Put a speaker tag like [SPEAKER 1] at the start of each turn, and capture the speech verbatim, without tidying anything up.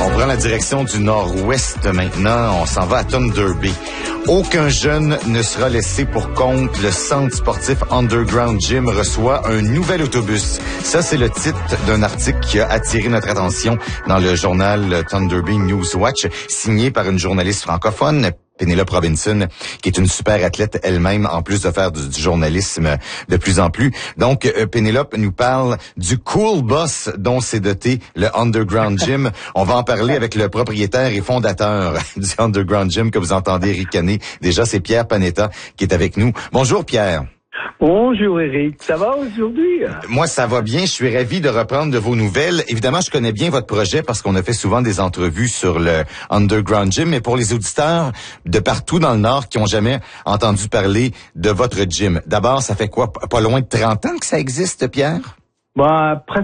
[SPEAKER 1] On prend la direction du nord-ouest maintenant. On s'en va à Thunder Bay. Aucun jeune ne sera laissé pour compte. Le centre sportif Underground Gym reçoit un nouvel autobus. Ça, c'est le titre d'un article qui a attiré notre attention dans le journal Thunder Bay Newswatch, signé par une journaliste francophone, Pénélope Robinson, qui est une super athlète elle-même, en plus de faire du, du journalisme de plus en plus. Donc, euh, Pénélope nous parle du cool boss dont s'est doté le Underground Gym. On va en parler avec le propriétaire et fondateur du Underground Gym que vous entendez ricaner. Déjà, c'est Pierre Panetta qui est avec nous. Bonjour, Pierre.
[SPEAKER 2] Bonjour Eric, ça va aujourd'hui?
[SPEAKER 1] Moi, ça va bien. Je suis ravi de reprendre de vos nouvelles. Évidemment, je connais bien votre projet parce qu'on a fait souvent des entrevues sur le Underground Gym. Mais pour les auditeurs de partout dans le Nord qui ont jamais entendu parler de votre gym, d'abord, ça fait quoi? Pas loin de trente ans que ça existe, Pierre?
[SPEAKER 2] Bah, presque